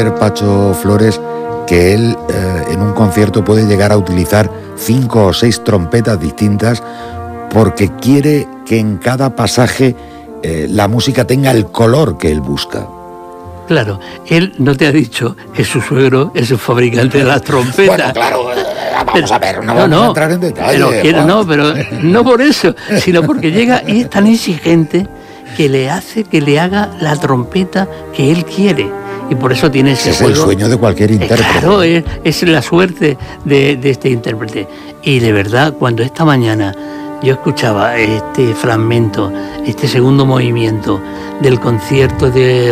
ayer Pacho Flores que él en un concierto puede llegar a utilizar 5 o 6 trompetas distintas porque quiere que en cada pasaje la música tenga el color que él busca. Claro, él no te ha dicho que su suegro es el fabricante de las trompetas. Bueno, claro, vamos a ver, no vamos a entrar en detalle. Pero no por eso, sino porque llega y es tan exigente que le hace que le haga la trompeta que él quiere. Y por eso tiene ese juego. Es el sueño de cualquier intérprete. Claro, es la suerte de este intérprete. Y de verdad, cuando esta mañana yo escuchaba este fragmento, este segundo movimiento del concierto de